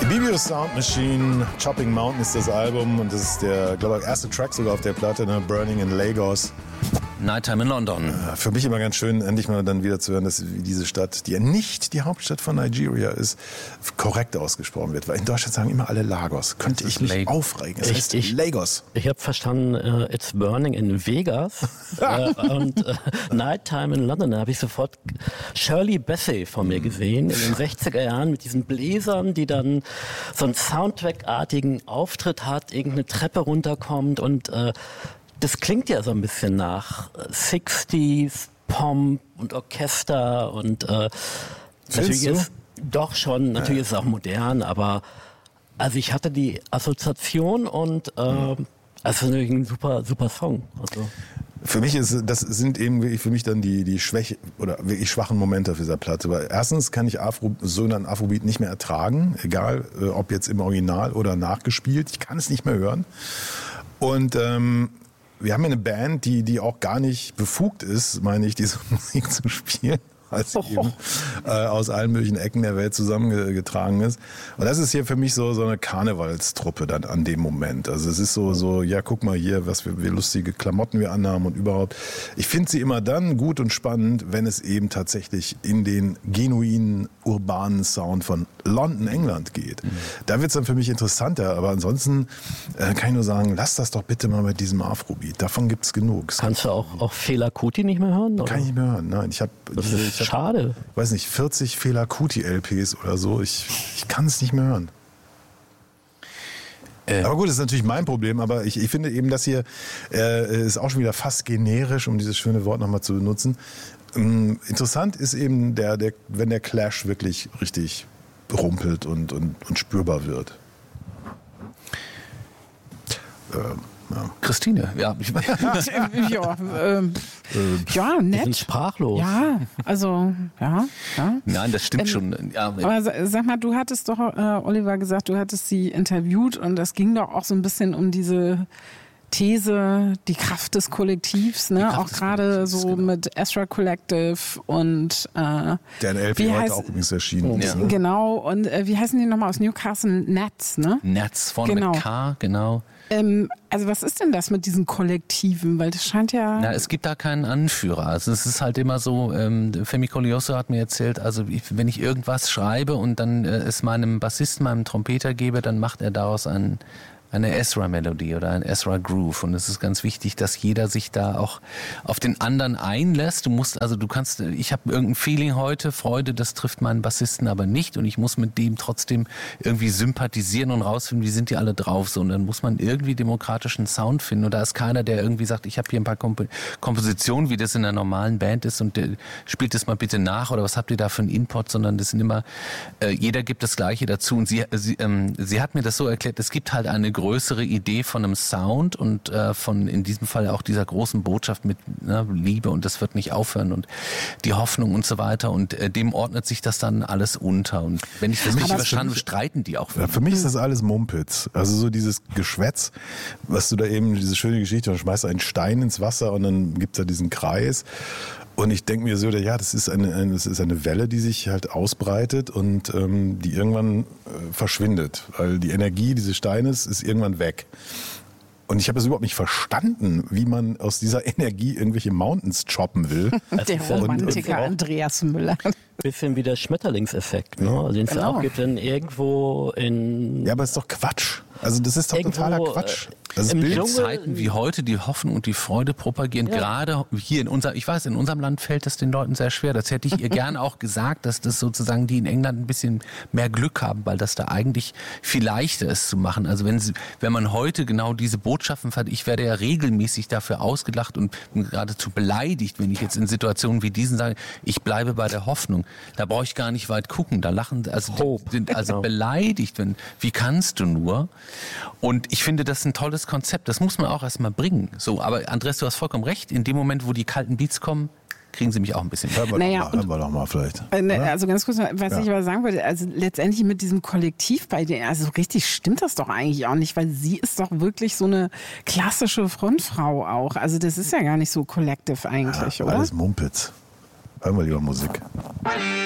Bibio Sound Machine, Chopping Mountain ist das Album und das ist der, glaube ich, erste Track sogar auf der Platte, ne? Burning in Lagos. Nighttime in London. Für mich immer ganz schön, endlich mal dann wieder zu hören, dass diese Stadt, die ja nicht die Hauptstadt von Nigeria ist, korrekt ausgesprochen wird. Weil in Deutschland sagen immer alle Lagos. Könnte ich mich aufregen. Es heißt Lagos. Ich habe verstanden, It's Burning in Vegas und Nighttime in London. Da habe ich sofort Shirley Bassey vor mir gesehen, in den 60er Jahren mit diesen Bläsern, die dann so einen Soundtrack-artigen Auftritt hat, irgendeine Treppe runterkommt und das klingt ja so ein bisschen nach 60s, Pomp und Orchester und natürlich ist doch schon, natürlich ist es auch modern, aber also ich hatte die Assoziation und es ist natürlich ein super Song. Also. Für mich das sind eben wirklich für mich dann die Schwäche oder wirklich schwachen Momente auf dieser Platte. Weil erstens kann ich sogenannten Afrobeat nicht mehr ertragen, egal ob jetzt im Original oder nachgespielt. Ich kann es nicht mehr hören. Und wir haben ja eine Band, die auch gar nicht befugt ist, meine ich, diese Musik zu spielen, als sie eben aus allen möglichen Ecken der Welt zusammengetragen ist. Und das ist hier für mich so eine Karnevalstruppe dann an dem Moment. Also es ist so, ja, guck mal hier, was für lustige Klamotten wir anhaben und überhaupt. Ich finde sie immer dann gut und spannend, wenn es eben tatsächlich in den genuinen, urbanen Sound von London, England geht. Da wird es dann für mich interessanter, aber ansonsten kann ich nur sagen, lass das doch bitte mal mit diesem Afrobeat. Davon gibt es genug. Kannst du auch Fela Kuti nicht mehr hören? Oder? Kann ich nicht mehr hören, nein. Schade. Ich weiß nicht, 40 Fela Kuti LPs oder so. Ich kann es nicht mehr hören. Aber gut, das ist natürlich mein Problem, aber ich finde eben, das hier ist auch schon wieder fast generisch, um dieses schöne Wort nochmal zu benutzen. Interessant ist eben, wenn der Clash wirklich richtig rumpelt und spürbar wird. Ja. Christine, ja. Ja, nett. Ich bin sprachlos. Ja, also, ja. Nein, das stimmt schon. Ja. Aber sag mal, du hattest doch, Oliver, gesagt, du hattest sie interviewt und es ging doch auch so ein bisschen um diese These, die Kraft des Kollektivs, ne? Auch gerade so genau. Mit Ezra Collective und deren LP heute auch übrigens erschienen ist. Ne? Genau, und wie heißen die nochmal aus Newcastle? Nats, ne? Nats, vorne mit K, genau. Also was ist denn das mit diesen Kollektiven? Weil das scheint ja... Na, es gibt da keinen Anführer. Also es ist halt immer so, Femi Koleoso hat mir erzählt, also wenn ich irgendwas schreibe und dann es meinem Bassisten, meinem Trompeter gebe, dann macht er daraus eine Ezra-Melodie oder ein Ezra-Groove. Und es ist ganz wichtig, dass jeder sich da auch auf den anderen einlässt. Ich habe irgendein Feeling heute, Freude, das trifft meinen Bassisten aber nicht. Und ich muss mit dem trotzdem irgendwie sympathisieren und rausfinden, wie sind die alle drauf. So, und dann muss man irgendwie demokratischen Sound finden. Und da ist keiner, der irgendwie sagt, ich habe hier ein paar Kompositionen, wie das in einer normalen Band ist und spielt das mal bitte nach oder was habt ihr da für einen Input, sondern das sind immer, jeder gibt das Gleiche dazu. Und sie hat mir das so erklärt, es gibt halt eine größere Idee von einem Sound und von in diesem Fall auch dieser großen Botschaft mit Liebe und das wird nicht aufhören und die Hoffnung und so weiter und dem ordnet sich das dann alles unter und wenn ich das richtig verstanden habe, streiten die auch. Ja, für mich ist das alles Mumpitz. Also so dieses Geschwätz, was du da eben, diese schöne Geschichte, du schmeißt einen Stein ins Wasser und dann gibt es da diesen Kreis. Und ich denke mir so, ja, das ist eine Welle, die sich halt ausbreitet und die irgendwann verschwindet. Weil die Energie dieses Steines ist irgendwann weg. Und ich habe es überhaupt nicht verstanden, wie man aus dieser Energie irgendwelche Mountains choppen will. Der Romantiker Andreas Müller. Bisschen wie der Schmetterlingseffekt, ne? Also den es auch gibt dann irgendwo in... Ja, aber es ist doch Quatsch. Also das ist doch totaler Quatsch. Das ist Zeiten wie heute die Hoffnung und die Freude propagieren. Ja. Gerade hier in unserem Land fällt das den Leuten sehr schwer. Das hätte ich ihr gerne auch gesagt, dass das sozusagen die in England ein bisschen mehr Glück haben, weil das da eigentlich viel leichter ist zu machen. Also wenn man heute genau diese Botschaften hat, ich werde ja regelmäßig dafür ausgelacht und geradezu beleidigt, wenn ich jetzt in Situationen wie diesen sage, ich bleibe bei der Hoffnung. Da brauche ich gar nicht weit gucken. Da lachen, sind beleidigt. Wie kannst du nur? Und ich finde, das ist ein tolles Konzept. Das muss man auch erstmal bringen. So, aber Andreas, du hast vollkommen recht. In dem Moment, wo die kalten Beats kommen, kriegen sie mich auch ein bisschen. Hören wir doch mal vielleicht. Also ganz kurz, was ich aber sagen wollte, also letztendlich mit diesem Kollektiv bei denen, also richtig stimmt das doch eigentlich auch nicht, weil sie ist doch wirklich so eine klassische Frontfrau auch. Also das ist ja gar nicht so collective eigentlich, oder? Alles Mumpitz. Hören wir lieber Musik.